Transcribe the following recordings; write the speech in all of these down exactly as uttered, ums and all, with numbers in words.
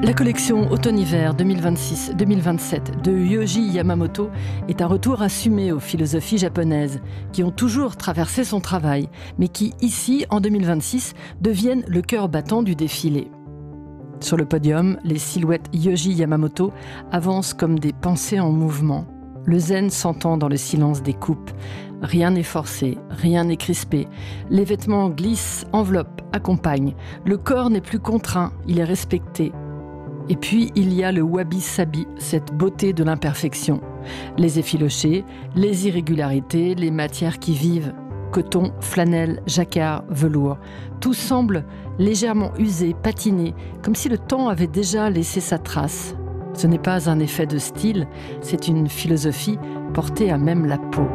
La collection Automne-Hiver deux mille vingt-six deux mille vingt-sept de Yohji Yamamoto est un retour assumé aux philosophies japonaises qui ont toujours traversé son travail, mais qui, ici, en deux mille vingt-six, deviennent le cœur battant du défilé. Sur le podium, les silhouettes Yohji Yamamoto avancent comme des pensées en mouvement. Le zen s'entend dans le silence des coupes. Rien n'est forcé, rien n'est crispé. Les vêtements glissent, enveloppent, accompagnent. Le corps n'est plus contraint, il est respecté. Et puis, il y a le wabi-sabi, cette beauté de l'imperfection. Les effilochés, les irrégularités, les matières qui vivent. Coton, flanelle, jacquard, velours. Tout semble légèrement usé, patiné, comme si le temps avait déjà laissé sa trace. Ce n'est pas un effet de style, c'est une philosophie portée à même la peau.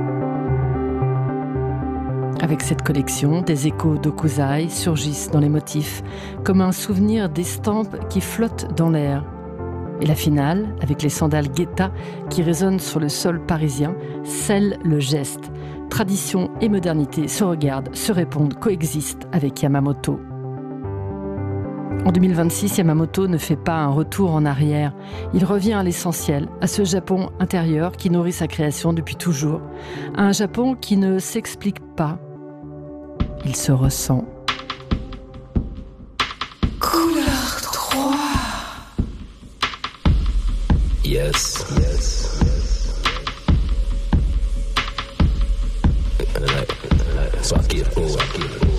Avec cette collection, des échos d'Okuzai surgissent dans les motifs, comme un souvenir d'estampes qui flottent dans l'air. Et la finale, avec les sandales Guetta qui résonnent sur le sol parisien, scelle le geste. Tradition et modernité se regardent, se répondent, coexistent avec Yamamoto. En deux mille vingt-six, Yamamoto ne fait pas un retour en arrière. Il revient à l'essentiel, à ce Japon intérieur qui nourrit sa création depuis toujours. À un Japon qui ne s'explique pas. Il se ressent. Couleur trois. Yes, yes, yes. Like, like, so I keep it, so I keep it.